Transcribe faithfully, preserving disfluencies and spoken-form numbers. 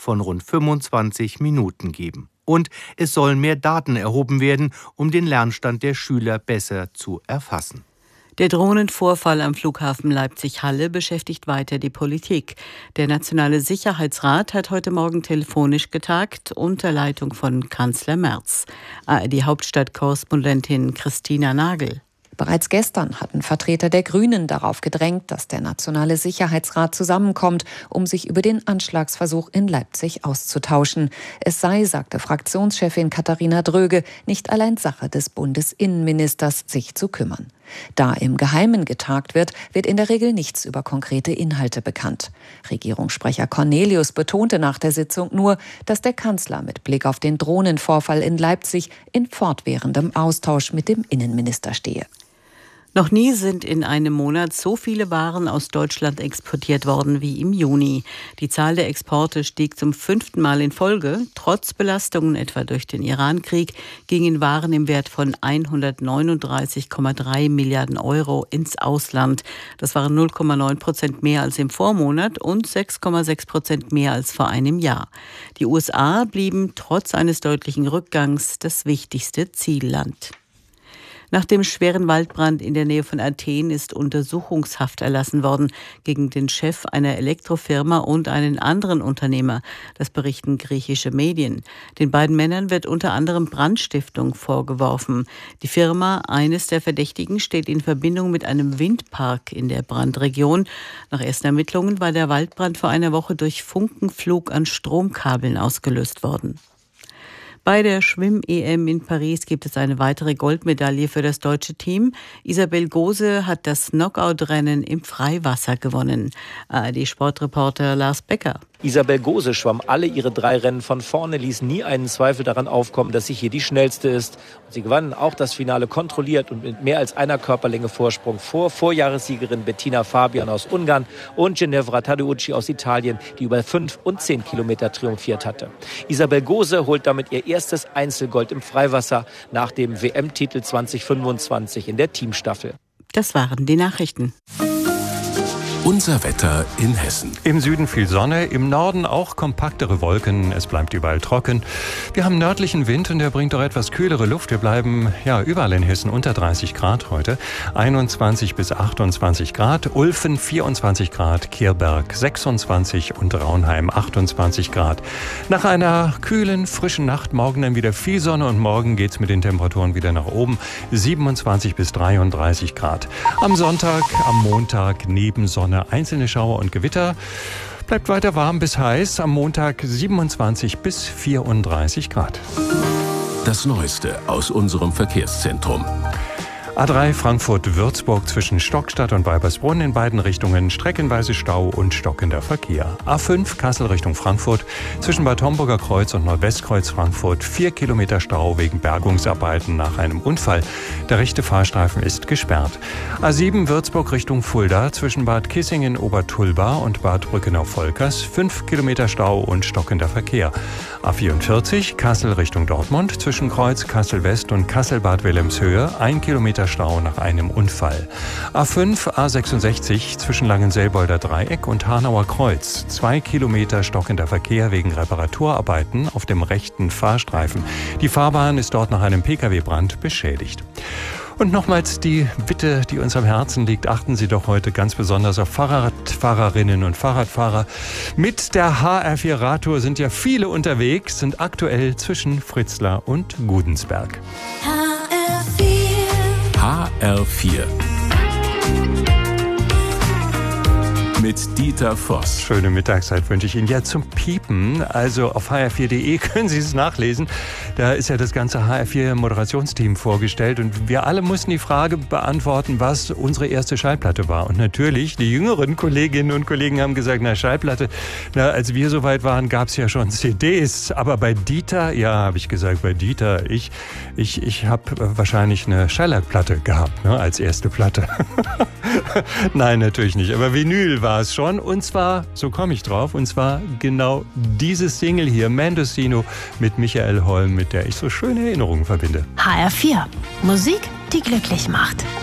von rund fünfundzwanzig Minuten geben. Und es sollen mehr Daten erhoben werden, um den Lernstand der Schüler besser zu erfassen. Der Drohnenvorfall am Flughafen Leipzig-Halle beschäftigt weiter die Politik. Der Nationale Sicherheitsrat hat heute Morgen telefonisch getagt unter Leitung von Kanzler Merz. A R D-Hauptstadtkorrespondentin Christina Nagel. Bereits gestern hatten Vertreter der Grünen darauf gedrängt, dass der Nationale Sicherheitsrat zusammenkommt, um sich über den Anschlagsversuch in Leipzig auszutauschen. Es sei, sagte Fraktionschefin Katharina Dröge, nicht allein Sache des Bundesinnenministers, sich zu kümmern. Da im Geheimen getagt wird, wird in der Regel nichts über konkrete Inhalte bekannt. Regierungssprecher Cornelius betonte nach der Sitzung nur, dass der Kanzler mit Blick auf den Drohnenvorfall in Leipzig in fortwährendem Austausch mit dem Innenminister stehe. Noch nie sind in einem Monat so viele Waren aus Deutschland exportiert worden wie im Juni. Die Zahl der Exporte stieg zum fünften Mal in Folge. Trotz Belastungen etwa durch den Irankrieg gingen Waren im Wert von hundertneununddreißig Komma drei Milliarden Euro ins Ausland. Das waren null Komma neun Prozent mehr als im Vormonat und sechs Komma sechs Prozent mehr als vor einem Jahr. Die U S A blieben trotz eines deutlichen Rückgangs das wichtigste Zielland. Nach dem schweren Waldbrand in der Nähe von Athen ist Untersuchungshaft erlassen worden gegen den Chef einer Elektrofirma und einen anderen Unternehmer. Das berichten griechische Medien. Den beiden Männern wird unter anderem Brandstiftung vorgeworfen. Die Firma, eines der Verdächtigen, steht in Verbindung mit einem Windpark in der Brandregion. Nach ersten Ermittlungen war der Waldbrand vor einer Woche durch Funkenflug an Stromkabeln ausgelöst worden. Bei der Schwimm-E M in Paris gibt es eine weitere Goldmedaille für das deutsche Team. Isabel Gose hat das Knockout-Rennen im Freiwasser gewonnen. A R D-Sportreporter Lars Becker. Isabel Gose schwamm alle ihre drei Rennen von vorne, ließ nie einen Zweifel daran aufkommen, dass sie hier die schnellste ist. Und sie gewann auch das Finale kontrolliert und mit mehr als einer Körperlänge Vorsprung vor Vorjahressiegerin Bettina Fabian aus Ungarn und Ginevra Tadeucci aus Italien, die über fünf und zehn Kilometer triumphiert hatte. Isabel Gose holt damit ihr erstes Einzelgold im Freiwasser nach dem W M-Titel zwanzig fünfundzwanzig in der Teamstaffel. Das waren die Nachrichten. Unser Wetter in Hessen. Im Süden viel Sonne, im Norden auch kompaktere Wolken. Es bleibt überall trocken. Wir haben nördlichen Wind und der bringt auch etwas kühlere Luft. Wir bleiben ja überall in Hessen unter dreißig Grad heute. einundzwanzig bis achtundzwanzig Grad. Ulfen vierundzwanzig Grad, Kirberg sechsundzwanzig und Raunheim achtundzwanzig Grad. Nach einer kühlen, frischen Nacht morgen dann wieder viel Sonne und morgen geht's mit den Temperaturen wieder nach oben. siebenundzwanzig bis dreiunddreißig Grad. Am Sonntag, am Montag neben Sonne einzelne Schauer und Gewitter. Bleibt weiter warm bis heiß. Am Montag siebenundzwanzig bis vierunddreißig Grad. Das Neueste aus unserem Verkehrszentrum. A drei Frankfurt-Würzburg zwischen Stockstadt und Weibersbrunn in beiden Richtungen streckenweise Stau und stockender Verkehr. A fünf Kassel Richtung Frankfurt zwischen Bad Homburger Kreuz und Nordwestkreuz Frankfurt vier Kilometer Stau wegen Bergungsarbeiten nach einem Unfall. Der rechte Fahrstreifen ist gesperrt. A sieben Würzburg Richtung Fulda zwischen Bad Kissingen Obertulba und Bad Brückenau-Volkers fünf Kilometer Stau und stockender Verkehr. A vierundvierzig Kassel Richtung Dortmund zwischen Kreuz Kassel-West und Kassel-Bad Wilhelmshöhe ein Kilometer Stau nach einem Unfall. A fünf A sechsundsechzig zwischen Langenselbolder Dreieck und Hanauer Kreuz. Zwei Kilometer stockender Verkehr wegen Reparaturarbeiten auf dem rechten Fahrstreifen. Die Fahrbahn ist dort nach einem Pkw-Brand beschädigt. Und nochmals die Bitte, die uns am Herzen liegt, achten Sie doch heute ganz besonders auf Fahrradfahrerinnen und Fahrradfahrer. Mit der H R vier Radtour sind ja viele unterwegs, sind aktuell zwischen Fritzlar und Gudensberg. H R vier. Mit Dieter Voss. Schöne Mittagszeit wünsche ich Ihnen. Ja, zum Piepen, also auf h r vier punkt d e können Sie es nachlesen. Da ist ja das ganze H R vier Moderationsteam vorgestellt und wir alle mussten die Frage beantworten, was unsere erste Schallplatte war. Und natürlich, die jüngeren Kolleginnen und Kollegen haben gesagt, na Schallplatte, na, als wir soweit waren, gab es ja schon C Ds. Aber bei Dieter, ja, habe ich gesagt, bei Dieter, ich, ich, ich habe wahrscheinlich eine Schellackplatte gehabt, ne, als erste Platte. Nein, natürlich nicht. Aber Vinyl war es schon. Und zwar, so komme ich drauf, und zwar genau diese Single hier, Mendocino mit Michael Holm, mit der ich so schöne Erinnerungen verbinde. H R vier. Musik, die glücklich macht.